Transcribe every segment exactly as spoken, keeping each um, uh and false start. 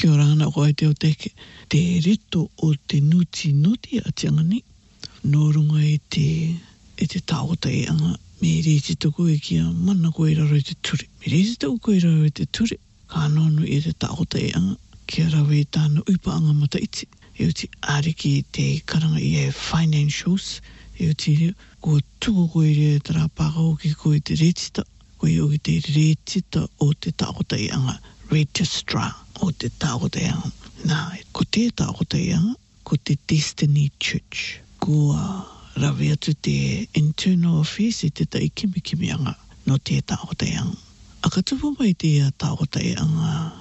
Kia ora ana koe te o teke. Te rito o te nuti nuti a tiangani. Nō runga e te, e te tāota e anga. Me reiti tuku e kia mana koe raro i te ture. Me reiti tuku koe raro i te ture. Ka anonu i te tāota e anga. Kia rawe i tāna upa anga mata iti. E uti ariki te karanga i e financials. E uti rea. Kua tuku koe rea tara pākau ki koe te retita. Koe o te retita o te tāota e anga. Registrar o te tāota e anga. Nā, ko te tāota e anga. Ko te Destiny Church. Kua rawe atu te internal affairs i te tai kimi kimi anga no te tāota e anga. A ka tupu mai te tāota e anga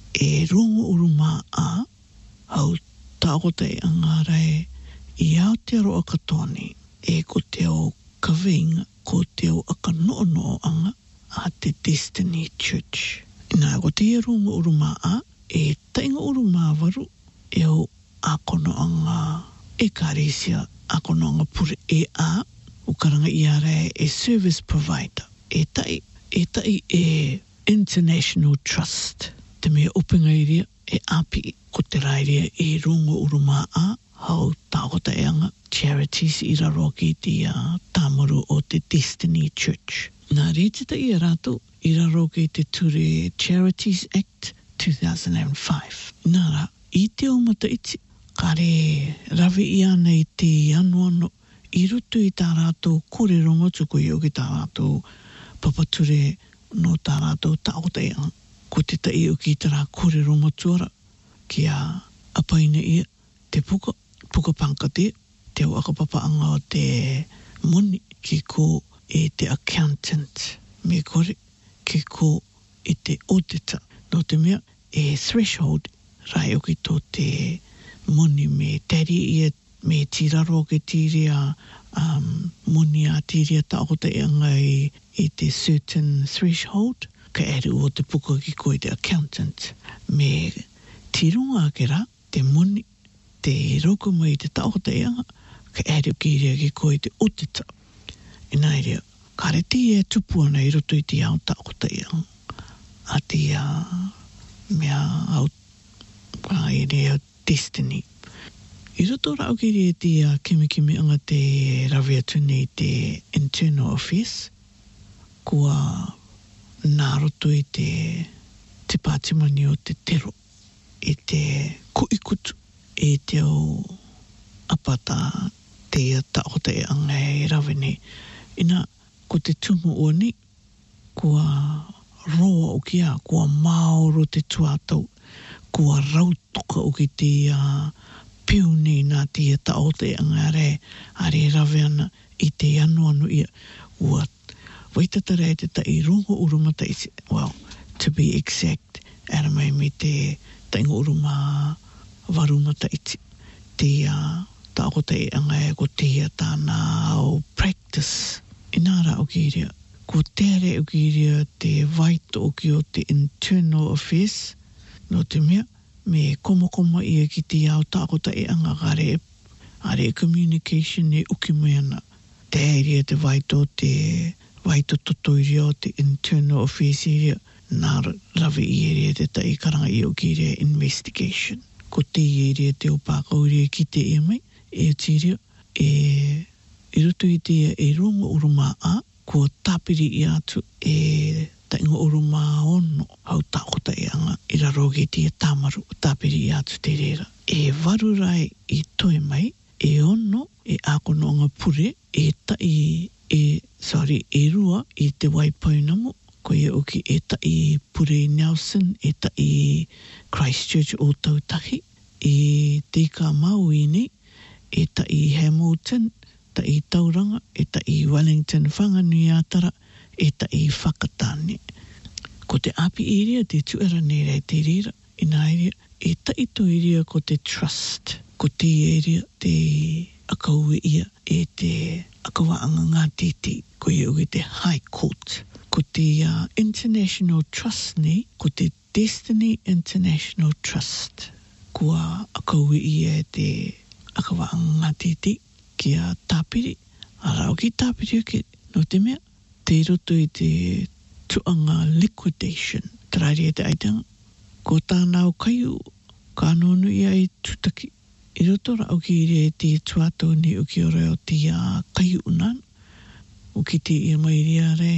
e rongo uruma a hau tāota e anga rai i Aotearoa katoani e ko te o kaweinga ko te o aka no no anga a te Destiny Church. Nā, ko te rongo uruma a e tainga uruma waru e o akono anga e karesia akono anga pure e a o karanga i are e service provider e tai e tai e International Trust te mea upenga iria e api ko te rairia e rongo uruma a hau tākota e anga charities i raro ki te uh, tāmaru o te Destiny Church. Nā rītita i a rātou i raro ki te ture Charities Act two thousand five. Nā rā, i te o mata iti, kare rawe i ana i te anu ano, i rutu i tā rātou kore rongo tuku i o ki tā rātou papature no tā rātou tāota e anga. Ko te tai o ki tā rā kore rongo tuara, ki a apaina ia te puka, puka pankate, te o akapapa anga o te moni, ki ko e te accountant, me kore, ki ko e te auditor, no te mea, e threshold, rai o ki tō te moni me tari ia, me tiraro ke tiria, um, moni a tiria tākota e anga i, i te certain threshold, ka eru o te puka ki koe te accountant, me tirunga ke rā, te moni, te roko mai te tākota e anga, ka eru ki rea ki koe te auditor. E nai rea, kare te e tupuana i roto i te au tākota e anga, a te uh, mea au ka i rea Destiny. I roto rau ki rea te uh, kimi kimi anga te rawe atu nei te internal affairs, kua nā roto i te te pātimani o te tero, e te kuikutu, e te o apata te tākota e anga e rawe nei. Ina, ko te tumu o ni, kua roa o kia, kua maoro te tuatau, kua rautoka o ki te uh, piu nei nā te tāota e anga re, are rawe ana i te anu anu ia, ua waitatara e te tai rongo uruma taisi, well, to be exact, ara mai me te tainga uruma waruma taiti, te uh, tāota e anga e ko te tāna o practice, inara o ki rea, ko tere o ki rea te waito o ki o te internal affairs, no te mea, me koma koma ia ki te au tākota e anga gare, are communication e uki mai ana. Te area te waito, te waito toto i rea o te internal affairs i rea, nā rawe i area te tai karanga i o ki rea investigation. Ko te i area te o pākau rea ki te e mai, e ti rea, e i rutu i te e rongo uruma a, ko tāpiri i atu e tainga uruma ono hau tākota e anga i raro ki te tāmaru tāpiri i atu te rera. E warurai i toi mai, e ono, e akononga pure, e tai, e, sorry, e rua i te waipaunamo, ko e oki e tai pure Nelson, e tai Christchurch o Tautahi, e te ka mau ini, e tai Hamilton, tai Tauranga, e tai Wellington Whanganuiatara, e tai Whakatane. Ko te api iria te tuera nere te rira, ina iria, e tai to iria ko te trust, ko te iria te akaue ia, e te akawa anga ngā titi, ko i uke te High Court, ko te uh, International Trust ni, ko te Destiny International Trust, kua akaue ia te akawa anga ngā titi, kia tāpiri, a rau ki tāpiri ake, no te mea, te roto i te tuanga liquidation, tarari e te aitanga, Ko tānau kaiu, ka nonu ia i tutaki. I roto ra au ki re te tuato ni o ki ore o te a kaiu unan. O ki te ia mai ria re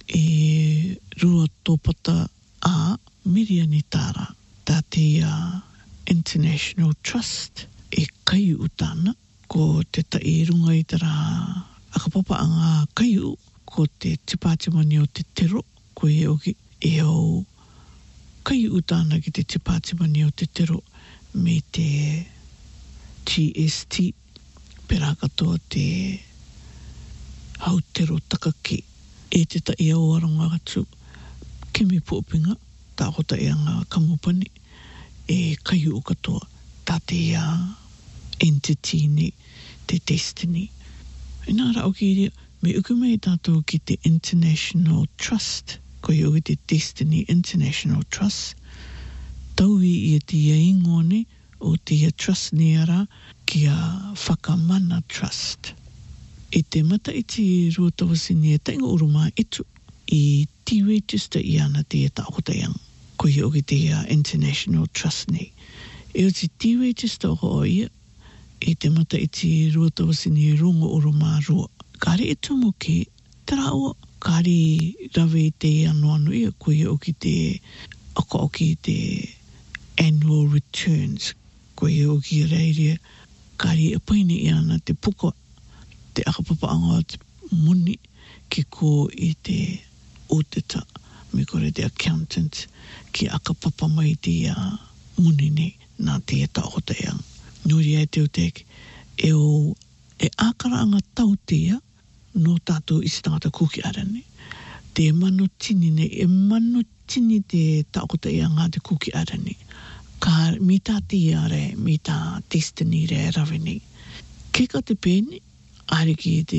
e rua tōpata a miria ni tāra. Tā te uh, International Trust e kaiu utana. Ko te tai runga i tara akapapa a ngā kaiu. Ko te tipātimani o te tero. Ko e oki e au kaiu utana ki te tipātimani o te tero me te G S T. Pera katoa te hautero takake. E te tai au aronga atu. Kimi puopinga. Tā hota e anga kamupani. E kaiu o katoa. Tā te uh, entity ni. Te destiny. E nā rao ki rea. Me uku mai tātou ki te International Trust. Ko i oki te Destiny International Trust. Taui i te ia ingone o te ia trust ni ara ki a Whakamana Trust. E te mata i te ruatawasini e tainga uruma etu i ti register i ana te e taokotayang. Ko i oki te uh, International Trust ni. E o te ti register o o ia e te mata i te ruatawasini e rongo uruma rua. Kare e tumo ki te raua. Kari rawe te anu anu ia ko i oki te ako oki te annual returns. Ko i oki reiria kari e paini i ana te puka te akapapaanga te muni ki ko i te auditor me kore te accountant ki akapapa mai te uh, muni ne nā te e taotaeang. Nuri e te o teke e o e ākaraanga tau tea no tātou i se tangata kuki arane. Te mano tini ne, e mano tini te taokota i ngā te kuki arane. Ka mi tā te are, mi tā destiny re rawe nei. Keka te pēni, are ki e te,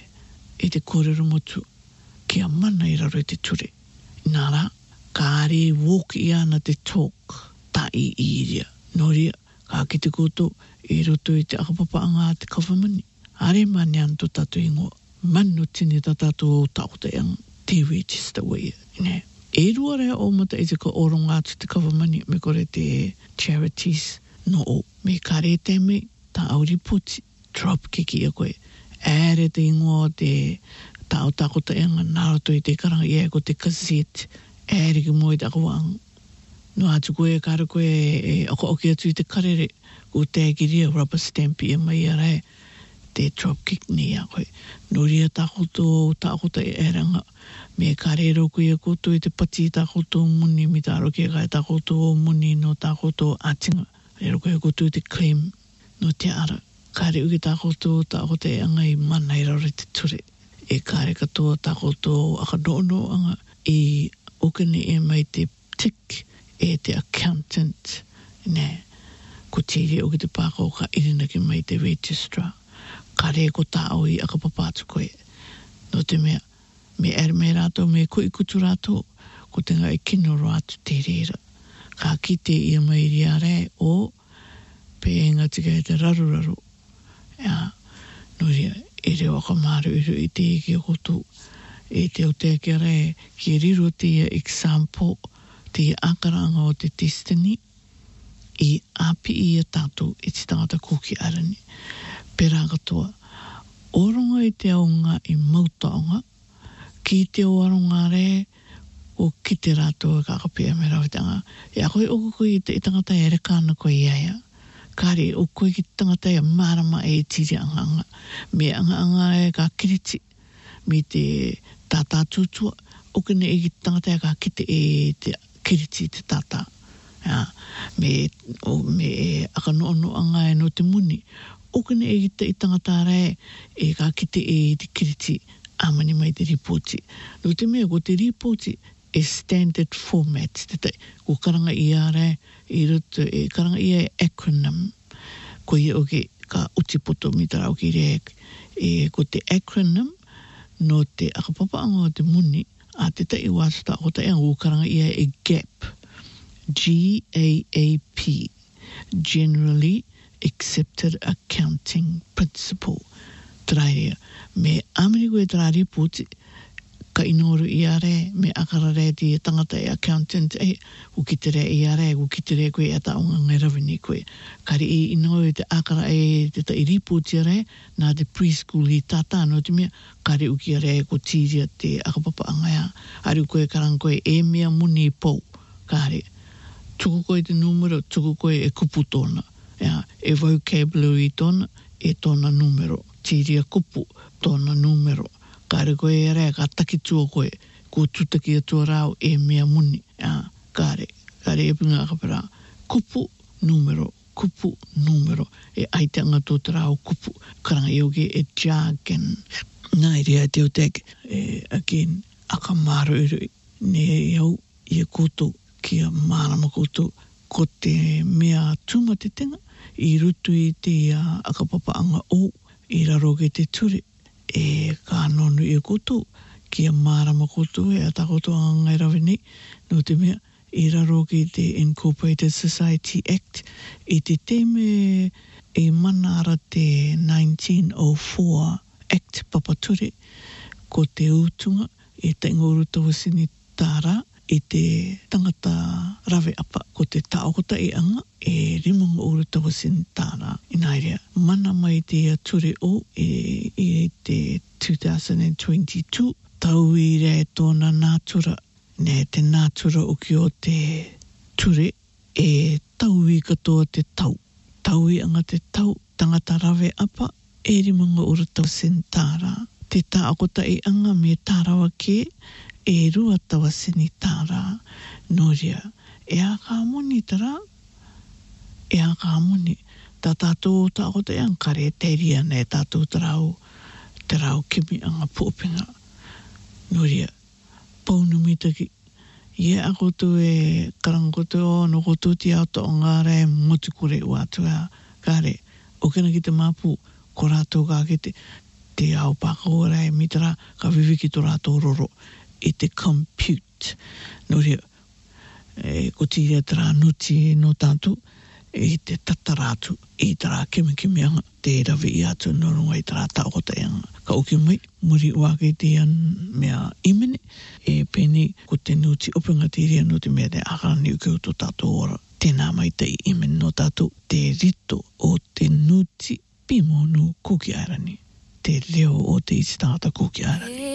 e te kōrero motu, ki a mana i raro i te ture. Nara, ka are walk i ana te talk, tā i iria. Noria, ka ki te koto, e roto i te akapapa anga te kawhamani. Are mani anto tatu ingoa. Manu tini ta tātou o taotaeang te register wea. Ne. E rua rea o mata i te ka oronga atu te kawamani me kore te charities no o. Me kare te me ta auri puti. Drop kiki a koe. Ere te ingoa te tao taotaeanga naroto i te karanga ia ko te gazette. Ere ki moi te akawang. No atu koe kare koe e ako oki atu i te karere. Ko te agiria rubber stamp i a mai a rea. Te dropkick ni a koe. Noria takoto, takota e eranga. Me karero koe a koto i te pati takoto muni, mi taro ke kai takoto muni no takoto atinga. Rero koe a koto i te claim no te ara. Kare uki takoto, takota e anga i mana i raro te ture. E kare katoa takoto aka noono anga i okene e mai te tick e te accountant. Ne, ko tiri uki te pāko ka irina ki mai te registrar. Kare ko tāo i akapapātu koe. No te mea, me ere me rātou, me kui kutu rātou, ko te ngai kino rātu te reira. Ka kite i a mai ria re o pe enga tika e te raru raru. Ja, no ria, e reo akamaru iru i te eke koto, e te o te ake re, ki riro te example, te akaranga o te destiny, i api i a tātou, i te tangata kuki arani. Pera katoa, oronga i te aonga i mautaonga, ki te o aronga re, o ki te rātou e kakapea me rawitanga. E a koe oko koe i te tangata e rekana koe iaia. Kare, o koe ki tangata e marama e tiri anganga. Me anga anga e ka kiriti, me te tata tutua, o kene e ki tangata e ka kite e te kiriti te tata. Ja, me, o, me e akano ono anga e no te muni, o kene e gita i tangata rai e ka kite e te kiriti amani mai te ripoti. No te mea, ko te ripoti e standard format. Te tai, ko karanga i a rai, i roto e karanga i a acronym. Ko i oke ka utipoto mi tara oki re e ko te acronym no te akapapa o te muni a te tai wātata o te anga o karanga i a e GAP. G A A P. Generally Accepted Accounting Principle. Trairia. Me amini koe trari puti ka inoru i are me akara re di tangata e accountant e ukitere i are ukitere koe ata o ngai rawini koe kari i inoru te akara e te ta iripu ti are na te preschool i tata no te mea kari uki are ko tiria te akapapa angaya ari koe karang koe e mea muni pou kari tuku koe te numero tuku koe e kupu tona ya, e vocabulary tona e tona numero tiria kupu tona numero kare koe e rea ka takitua koe ko tutaki atua rao e mea muni ya, kare kare e punga akapara kupu numero kupu numero e aitanga tō te rao kupu karanga ioge e jargon nai rea te o teke e again akamaru iru ne iau i e koto kia marama koto ko te mea tuma te tenga i rutu i te uh, akapapa anga o i raro ke te ture e ka nonu i koto kia marama koto e ata koto ngai rawini no te mea i raro ke te Incorporated Society Act i te teme e manara te nineteen oh four Act papature ko te utunga e te ngoru tawasini tāra i te tangata rawe apa ko te taokota i anga e rimanga uru tawasini tāra inairea mana mai te ature o e, e te two thousand twenty-two tau i re tōna nātura ne te nātura o ki o te ture e tau i katoa te tau tau i anga te tau tangata rawe apa e rimanga uru tawasini tāra te taokota i anga me tārawa ke e rua tawasini tāra noria e a ka moni tara e a ka moni ta tātou taokota i ankare te ria ne tātou tarau te rau kimi anga pōpinga noria paunumitaki ie a koto e karangoto o no koto ti auto o ngare motukure uatua kare o kena ki te mapu ko rātou ka ke te te au pākaora e mitara ka viviki to rātou roro i te compute noria e ko tiria te rā nuti no tātou e te tataratu i te rā kimi kimi anga te rawi i atu no runga i te rā taokota e anga ka uki mai muri uake te an mea imene e peni ko te nuti openga te ria no te mea te akarani uke o tō tātou ora tēnā mai te imene no tātou te rito o te nuti pimonu kuki airani te leo o te isi tāta kuki airani